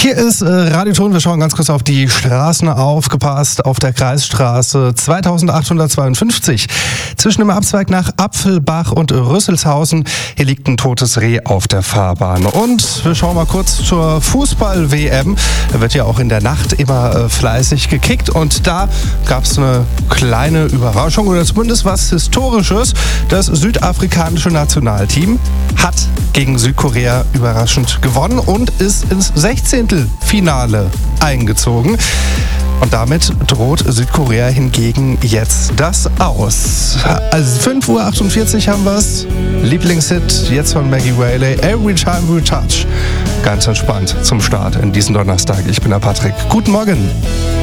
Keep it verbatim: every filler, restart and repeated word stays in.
Hier ist äh, Radioton. Wir schauen ganz kurz auf die Straßen. Aufgepasst, auf der Kreisstraße zweitausendachthundertzweiundfünfzig. Zwischen dem Abzweig nach Apfelbach und Rüsselshausen. Hier liegt ein totes Reh auf der Fahrbahn. Und wir schauen mal kurz zur Fußball-W M. Da wird ja auch in der Nacht immer äh, fleißig gekickt. Und da gab es eine kleine Überraschung oder zumindest was Historisches. Das südafrikanische Nationalteam hat gegen Südkorea überraschend gewonnen und ist ins Sechzehntelfinale eingezogen. Und damit droht Südkorea hingegen jetzt das Aus. Also fünf Uhr achtundvierzig haben wir es. Lieblingshit jetzt von Maggie Whaley. Every Time We Touch. Ganz entspannt zum Start in diesen Donnerstag. Ich bin der Patrick. Guten Morgen.